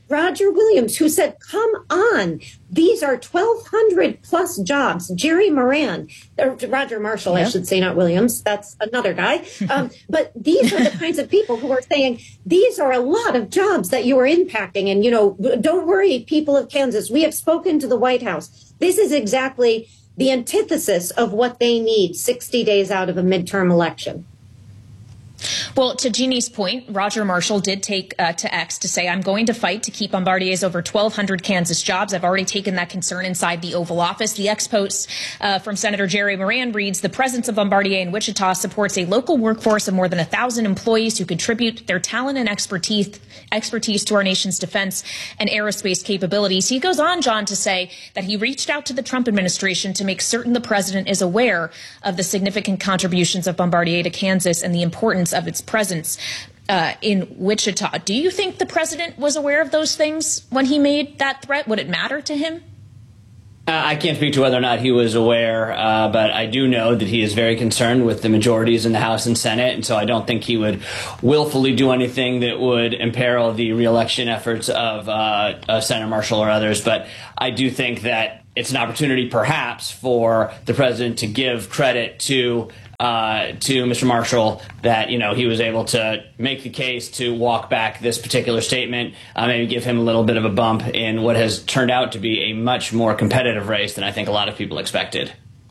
Speaker 6: Roger Williams, who said, come on, these are twelve hundred plus jobs. Jerry Moran, or Roger Marshall, yeah. I should say, not Williams. That's another guy. Um, but these are the kinds of people who are saying, these are a lot of jobs that you are impacting. And, you know, don't worry, people of Kansas, we have spoken to the White House. This is exactly the antithesis of what they need sixty days out of a midterm election.
Speaker 2: Well, to Jeannie's point, Roger Marshall did take uh, to X to say, I'm going to fight to keep Bombardier's over twelve hundred Kansas jobs. I've already taken that concern inside the Oval Office. The X post uh, from Senator Jerry Moran reads, the presence of Bombardier in Wichita supports a local workforce of more than one thousand employees who contribute their talent and expertise, expertise to our nation's defense and aerospace capabilities. He goes on, John, to say that he reached out to the Trump administration to make certain the president is aware of the significant contributions of Bombardier to Kansas and the importance of its presence uh, in Wichita. Do you think the president was aware of those things when he made that threat? Would it matter to him?
Speaker 3: Uh, I can't speak to whether or not he was aware, uh, but I do know that he is very concerned with the majorities in the House and Senate, and so I don't think he would willfully do anything that would imperil the reelection efforts of uh, uh, Senator Marshall or others. But I do think that it's an opportunity, perhaps, for the president to give credit to uh, to Mister Marshall that, you know, he was able to make the case to walk back this particular statement, uh, maybe give him a little bit of a bump in what has turned out to be a much more competitive race than I think a lot of people expected.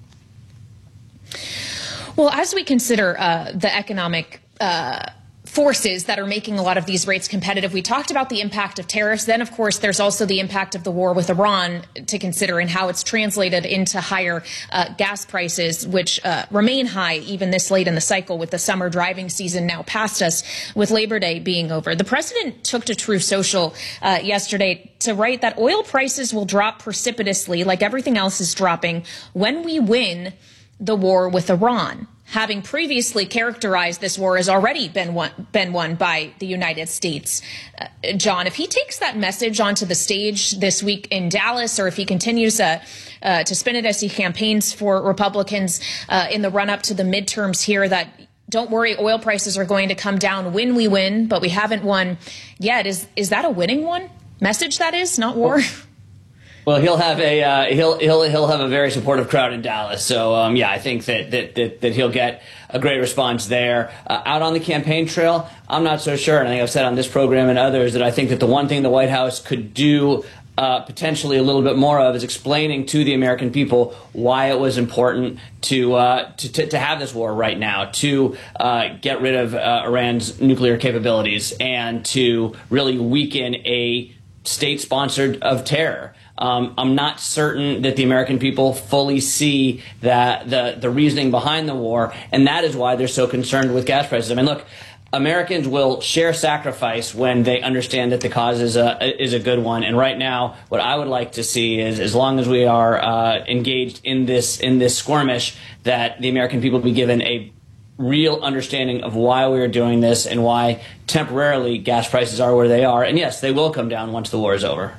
Speaker 2: Well, as we consider uh, the economic uh forces that are making a lot of these rates competitive. We talked about the impact of tariffs. Then, of course, there's also the impact of the war with Iran to consider and how it's translated into higher uh, gas prices, which uh, remain high even this late in the cycle with the summer driving season now past us, with Labor Day being over. The president took to Truth Social uh, yesterday to write that oil prices will drop precipitously, like everything else is dropping, when we win the war with Iran, having previously characterized this war as already been won, been won by the United States. Uh, John, if he takes that message onto the stage this week in Dallas, or if he continues uh, uh, to spin it as he campaigns for Republicans uh, in the run-up to the midterms here, that don't worry, oil prices are going to come down when we win, but we haven't won yet. Is is that a winning one? Message, that is, not war?
Speaker 3: Well, he'll have a uh, he'll he'll he'll have a very supportive crowd in Dallas. So um, yeah, I think that, that that that he'll get a great response there. Uh, out on the campaign trail, I'm not so sure. And I think I've said on this program and others that I think that the one thing the White House could do uh, potentially a little bit more of is explaining to the American people why it was important to uh, to, to to have this war right now, to uh, get rid of uh, Iran's nuclear capabilities, and to really weaken a state sponsored of terror. Um, I'm not certain that the American people fully see that the the reasoning behind the war, and that is why they're so concerned with gas prices. I mean, look, Americans will share sacrifice when they understand that the cause is a is a good one. And right now, what I would like to see is, as long as we are uh, engaged in this in this skirmish, that the American people be given a real understanding of why we are doing this and why temporarily gas prices are where they are. And yes, they will come down once the war is over.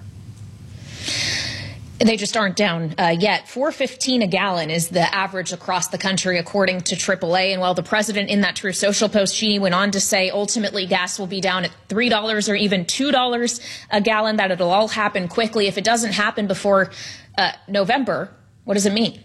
Speaker 2: They just aren't down uh, yet. four fifteen a gallon is the average across the country, according to triple A. And while the president in that Truth Social post, Jeannie, went on to say ultimately gas will be down at three dollars or even two dollars a gallon, that it'll all happen quickly. If it doesn't happen before uh, November, what does it mean?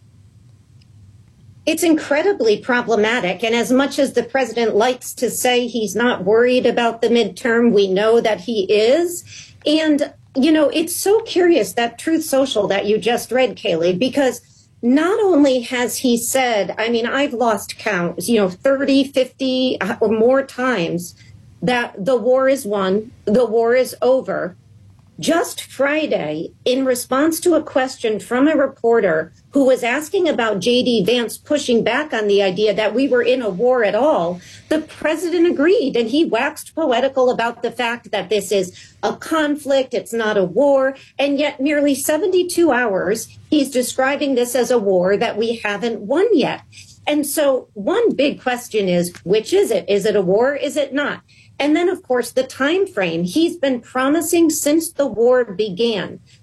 Speaker 6: It's incredibly problematic. And as much as the president likes to say he's not worried about the midterm, we know that he is. And you know, it's so curious, that Truth Social that you just read, Kayleigh, because not only has he said, I mean, I've lost count, you know, thirty, fifty or more times that the war is won, the war is over. Just Friday, in response to a question from a reporter who was asking about J D Vance pushing back on the idea that we were in a war at all, the president agreed, and he waxed poetical about the fact that this is a conflict, it's not a war, and yet nearly seventy-two hours, he's describing this as a war that we haven't won yet. And so one big question is, which is it? Is it a war? Is it not? And then, of course, the time frame. He's been promising since the war began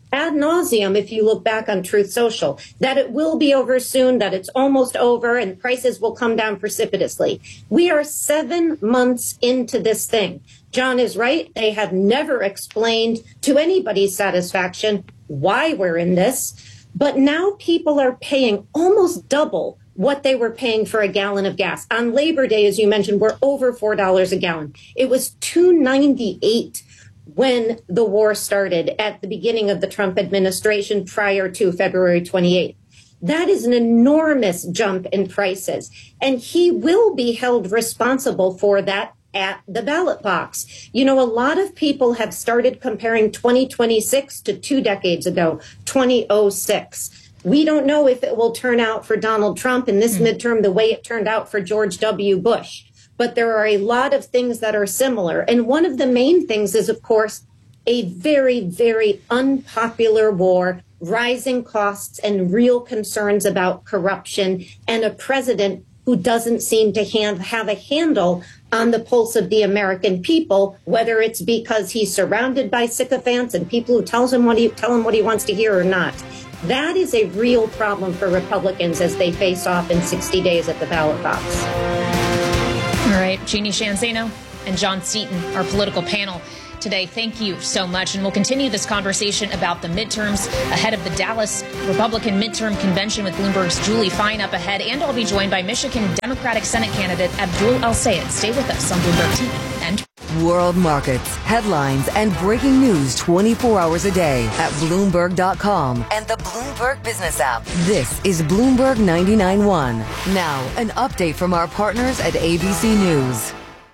Speaker 6: ad nauseum if you look back on Truth Social, that it will be over soon, that it's almost over, and prices will come down precipitously. We are seven months into this thing. John is right. They have never explained to anybody's satisfaction why we're in this. But now people are paying almost double what they were paying for a gallon of gas. On Labor Day, as you mentioned, we're over four dollars a gallon. It was two ninety-eight when the war started at the beginning of the Trump administration prior to February twenty-eighth. That is an enormous jump in prices, and he will be held responsible for that at the ballot box. You know, a lot of people have started comparing twenty twenty-six to two decades ago, two thousand six. We don't know if it will turn out for Donald Trump in this mm-hmm. midterm the way it turned out for George W. Bush. But there are a lot of things that are similar. And one of the main things is, of course, a very, very unpopular war, rising costs and real concerns about corruption, and a president who doesn't seem to hand, have a handle on the pulse of the American people, whether it's because he's surrounded by sycophants and people who tells him what he, tell him what he wants to hear or not. That is a real problem for Republicans as they face off in sixty days at the ballot box.
Speaker 2: All right, Jeannie Sheehan Zaino and John Seaton, our political panel today. Thank you so much. And we'll continue this conversation about the midterms ahead of the Dallas Republican midterm convention with Bloomberg's Julie Fine up ahead. And I'll be joined by Michigan Democratic Senate candidate Abdul El-Sayed. Stay with us on Bloomberg T V and
Speaker 4: world markets, headlines, and breaking news twenty-four hours a day at Bloomberg dot com and the Bloomberg Business app. This is Bloomberg ninety-nine point one. Now, an update from our partners at A B C News.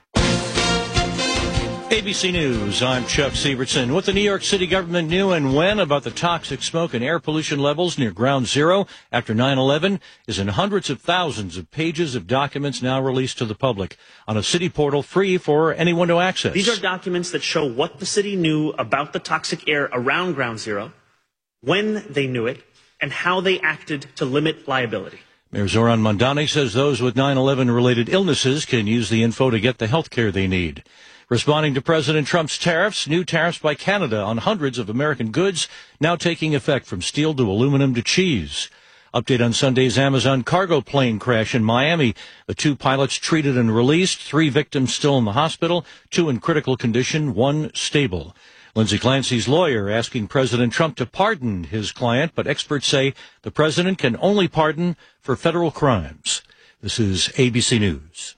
Speaker 7: A B C News, I'm Chuck Sievertson. What the New York City government knew and when about the toxic smoke and air pollution levels near Ground Zero after nine eleven is in hundreds of thousands of pages of documents now released to the public on a city portal free for anyone to access.
Speaker 8: These are documents that show what the city knew about the toxic air around Ground Zero, when they knew it, and how they acted to limit liability.
Speaker 7: Mayor Zoran Mondani says those with nine eleven related illnesses can use the info to get the health care they need. Responding to President Trump's tariffs, new tariffs by Canada on hundreds of American goods now taking effect from steel to aluminum to cheese. Update on Sunday's Amazon cargo plane crash in Miami. The two pilots treated and released, three victims still in the hospital, two in critical condition, one stable. Lindsay Clancy's lawyer asking President Trump to pardon his client, but experts say the president can only pardon for federal crimes. This is A B C News.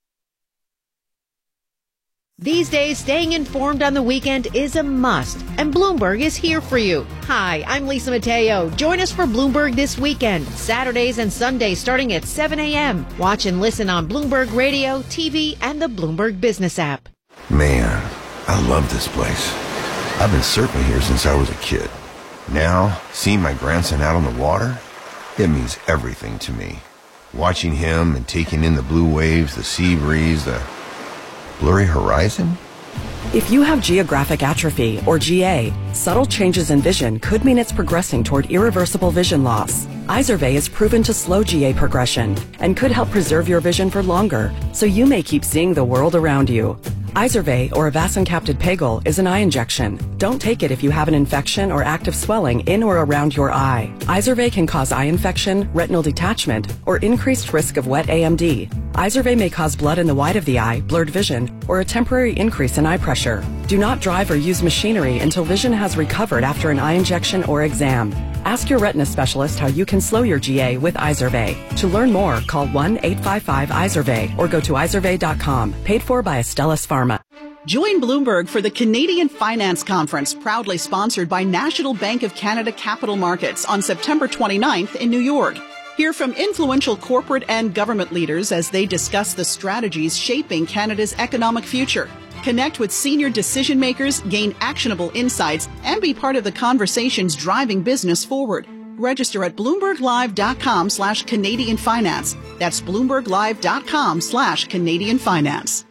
Speaker 9: These days, staying informed on the weekend is a must, and Bloomberg is here for you. Hi, I'm Lisa Mateo. Join us for Bloomberg This Weekend, Saturdays and Sundays starting at seven a.m. Watch and listen on Bloomberg Radio, T V, and the Bloomberg Business app.
Speaker 24: Man, I love this place. I've been surfing here since I was a kid. Now, seeing my grandson out on the water, it means everything to me. Watching him and taking in the blue waves, the sea breeze, the blurry horizon?
Speaker 25: If you have geographic atrophy, or G A, subtle changes in vision could mean it's progressing toward irreversible vision loss. Izervay is proven to slow G A progression and could help preserve your vision for longer, so you may keep seeing the world around you. Izervay, or avacincaptad pegol, is an eye injection. Don't take it if you have an infection or active swelling in or around your eye. Izervay can cause eye infection, retinal detachment, or increased risk of wet A M D. Izervay may cause blood in the white of the eye, blurred vision, or a temporary increase in eye pressure. Do not drive or use machinery until vision has recovered after an eye injection or exam. Ask your retina specialist how you can slow your G A with Izervay. To learn more, call one eight five five Izervay or go to izervay dot com. Paid for by Astellas Pharma.
Speaker 17: Join Bloomberg for the Canadian Finance Conference, proudly sponsored by National Bank of Canada Capital Markets on September twenty-ninth in New York. Hear from influential corporate and government leaders as they discuss the strategies shaping Canada's economic future. Connect with senior decision makers, gain actionable insights, and be part of the conversations driving business forward. Register at bloomberg live dot com slash Canadian Finance. That's bloomberg live dot com slash Canadian Finance.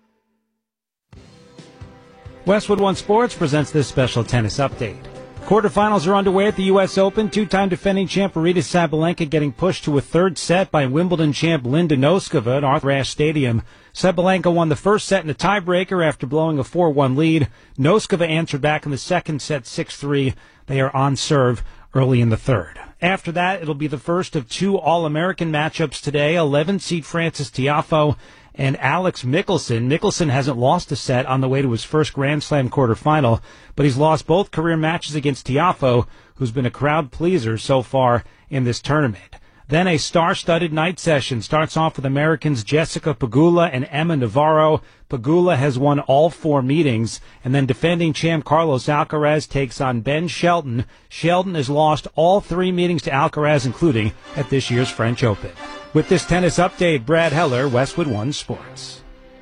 Speaker 26: Westwood One Sports presents this special tennis update. Quarterfinals are underway at the U S Open. Two-time defending champ Arina Sabalenka getting pushed to a third set by Wimbledon champ Linda Noskova at Arthur Ashe Stadium. Sabalenka won the first set in a tiebreaker after blowing a four one lead. Noskova answered back in the second set six three. They are on serve early in the third. After that, it'll be the first of two All-American matchups today. eleven seed Frances Tiafoe and Alex Michelson. Michelson hasn't lost a set on the way to his first Grand Slam quarterfinal, but he's lost both career matches against Tiafoe, who's been a crowd pleaser so far in this tournament. Then a star-studded night session starts off with Americans Jessica Pegula and Emma Navarro. Pegula has won all four meetings, and then defending champ Carlos Alcaraz takes on Ben Shelton. Shelton has lost all three meetings to Alcaraz, including at this year's French Open. With this tennis update, Brad Heller, Westwood One Sports.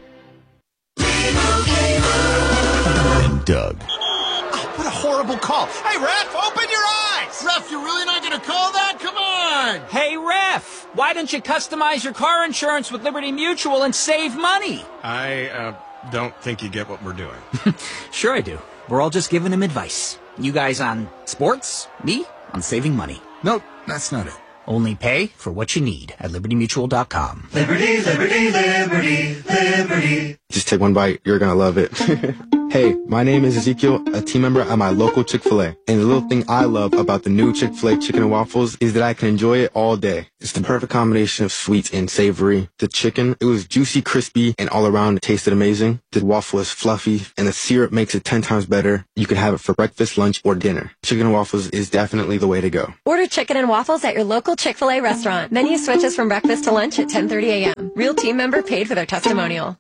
Speaker 10: And Doug.
Speaker 12: Oh, what a horrible call. Hey, ref, open your eyes! Ref, you're really not going to call that? Come on!
Speaker 14: Hey, ref, why don't you customize your car insurance with Liberty Mutual and save money?
Speaker 12: I, uh, don't think you get what we're doing.
Speaker 14: Sure I do. We're all just giving him advice. You guys on sports, me on saving money.
Speaker 12: Nope, that's not it.
Speaker 14: Only pay for what you need at liberty mutual dot com.
Speaker 15: Liberty, liberty, liberty, liberty.
Speaker 18: Just take one bite. You're going to love it. Hey, my name is Ezekiel, a team member at my local Chick-fil-A. And the little thing I love about the new Chick-fil-A chicken and waffles is that I can enjoy it all day. It's the perfect combination of sweet and savory. The chicken, it was juicy, crispy, and all around it tasted amazing. The waffle is fluffy, and the syrup makes it ten times better. You can have it for breakfast, lunch, or dinner. Chicken and waffles is definitely the way to go.
Speaker 19: Order chicken and waffles at your local Chick-fil-A restaurant. Menu switches from breakfast to lunch at ten thirty a.m. Real team member paid for their testimonial.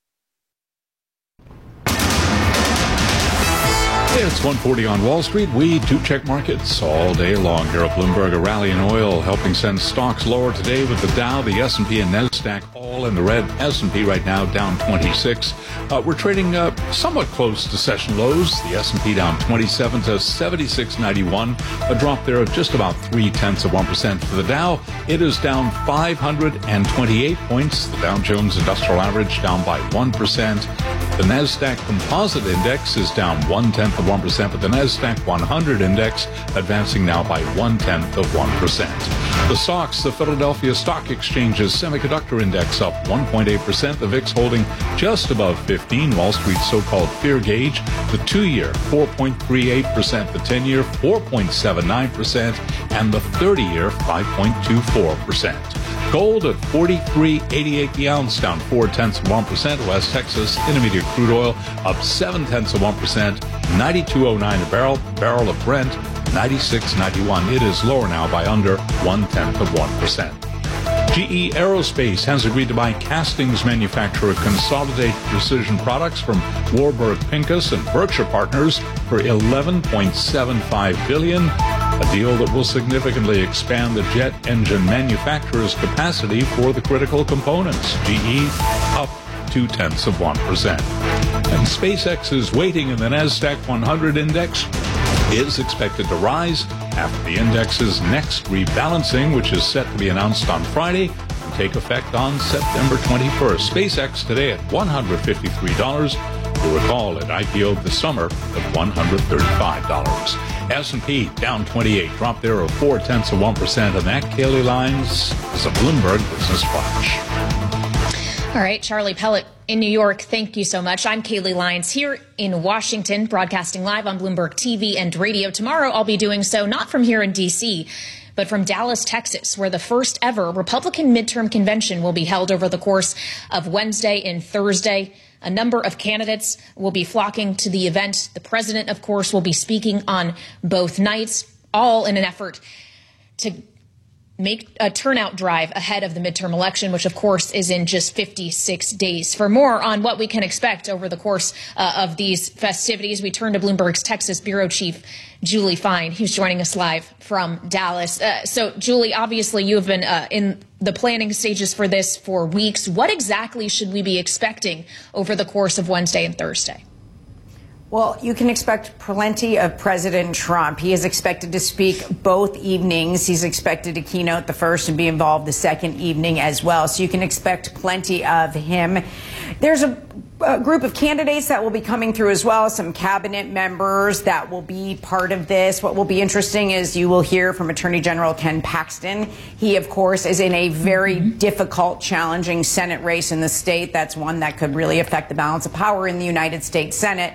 Speaker 13: It's one forty on Wall Street. We do check markets all day long here at Bloomberg. A rally in oil helping send stocks lower today with the Dow, the S and P, and NASDAQ all in the red. S and P right now down twenty-six. Uh, we're trading uh, somewhat close to session lows. The S and P down twenty-seven to seventy-six ninety-one. A drop there of just about three-tenths of one percent. For the Dow, it is down five hundred twenty-eight points. The Dow Jones Industrial Average down by one percent. The NASDAQ Composite Index is down one-tenth of one percent, but the NASDAQ one hundred Index advancing now by one-tenth of one percent. The S O X, the Philadelphia Stock Exchange's Semiconductor Index, up one point eight percent. The V I X holding just above fifteen. Wall Street's so-called fear gauge, the two-year, four point three eight percent. The ten-year, four point seven nine percent. And the thirty-year, five point two four percent. Gold at forty-three eighty-eight the ounce, down four-tenths of one percent. West Texas Intermediate crude oil up seven-tenths of one percent. ninety-two oh nine a barrel. Barrel of Brent, ninety-six ninety-one. It is lower now by under one-tenth of one percent. G E Aerospace has agreed to buy castings manufacturer Consolidated Precision Products from Warburg Pincus and Berkshire Partners for eleven point seven five billion dollars. A deal that will significantly expand the jet engine manufacturer's capacity for the critical components. G E up two-tenths of one percent. And SpaceX's weighting in the NASDAQ one hundred Index is expected to rise after the index's next rebalancing, which is set to be announced on Friday and take effect on September twenty-first. SpaceX today at one hundred fifty-three dollars. You'll recall it I P O'd this summer at one hundred thirty-five dollars. S and P down twenty-eight, drop there of four-tenths of one percent. And that, Kaylee Lines, is a Bloomberg Business Flash.
Speaker 2: All right, Charlie Pellet in New York, thank you so much. I'm Kaylee Lyons here in Washington, broadcasting live on Bloomberg T V and radio. Tomorrow I'll be doing so not from here in D C, but from Dallas, Texas, where the first ever Republican midterm convention will be held over the course of Wednesday and Thursday. A number of candidates will be flocking to the event. The president, of course, will be speaking on both nights, all in an effort to make a turnout drive ahead of the midterm election, which, of course, is in just fifty-six days. For more on what we can expect over the course uh, of these festivities, we turn to Bloomberg's Texas Bureau Chief, Julie Fine, who's joining us live from Dallas. Uh, so, Julie, obviously you have been uh, in the planning stages for this for weeks. What exactly should we be expecting over the course of Wednesday and Thursday?
Speaker 27: Well, you can expect plenty of President Trump. He is expected to speak both evenings. He's expected to keynote the first and be involved the second evening as well. So you can expect plenty of him. There's a, a group of candidates that will be coming through as well, some cabinet members that will be part of this. What will be interesting is you will hear from Attorney General Ken Paxton. He, of course, is in a very mm-hmm. difficult, challenging Senate race in the state. That's one that could really affect the balance of power in the United States Senate.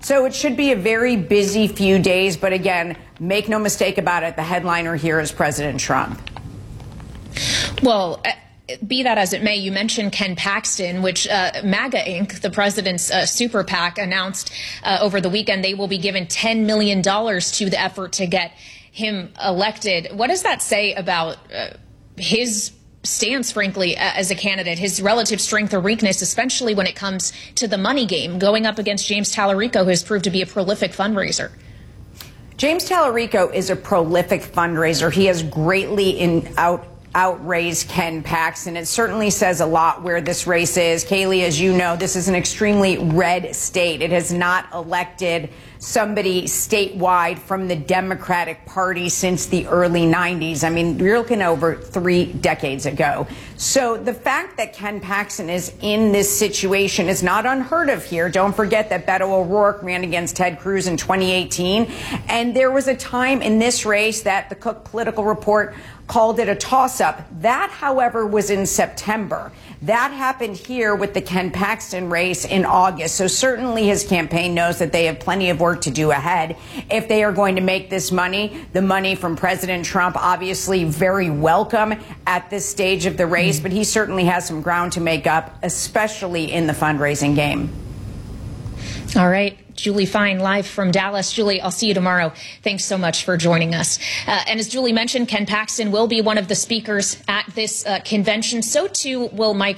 Speaker 27: So it should be a very busy few days. But again, make no mistake about it, the headliner here is President Trump.
Speaker 2: Well, be that as it may, you mentioned Ken Paxton, which uh, MAGA Incorporated, the president's uh, super PAC, announced uh, over the weekend they will be given ten million dollars to the effort to get him elected. What does that say about uh, his stance, frankly, as a candidate, his relative strength or weakness, especially when it comes to the money game, going up against James Tallarico, who has proved to be a prolific fundraiser?
Speaker 27: James Tallarico is a prolific fundraiser. He has greatly in out outraised Ken Paxton. It certainly says a lot where this race is. Kaylee, as you know, this is an extremely red state. It has not elected somebody statewide from the Democratic Party since the early nineties. I mean, you're looking over three decades ago. So the fact that Ken Paxton is in this situation is not unheard of here. Don't forget that Beto O'Rourke ran against Ted Cruz in twenty eighteen. And there was a time in this race that the Cook Political Report called it a toss-up. That, however, was in September. That happened here with the Ken Paxton race in August. So certainly his campaign knows that they have plenty of work to do ahead if they are going to make this money. The money from President Trump, obviously very welcome at this stage of the race, but he certainly has some ground to make up, especially in the fundraising game.
Speaker 2: All right. Julie Fine, live from Dallas. Julie, I'll see you tomorrow. Thanks so much for joining us. Uh, and as Julie mentioned, Ken Paxton will be one of the speakers at this uh, convention. So too will Mike